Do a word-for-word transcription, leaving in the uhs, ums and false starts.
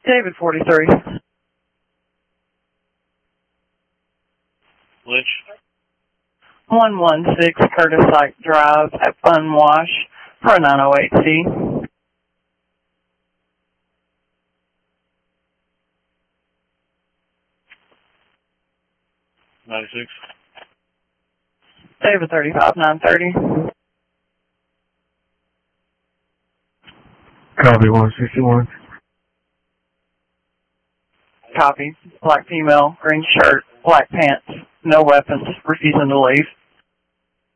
David forty-three. Which? one one six Curtis Ike Drive at Fun Wash for a nine oh eight C. ninety-six. David thirty-five nine thirty. Copy one sixty-one. Copy. Black female, green shirt, black pants, no weapons, refusing to leave.